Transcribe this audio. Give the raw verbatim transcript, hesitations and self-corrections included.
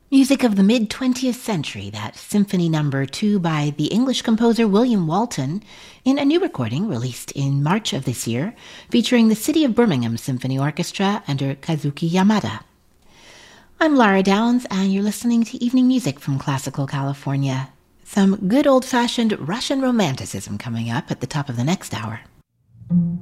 Music of the mid-twentieth century, that Symphony Number two by the English composer William Walton, in a new recording released in March of this year, featuring the City of Birmingham Symphony Orchestra under Kazuki Yamada. I'm Lara Downs, and you're listening to Evening Music from Classical California. Some good old-fashioned Russian romanticism coming up at the top of the next hour.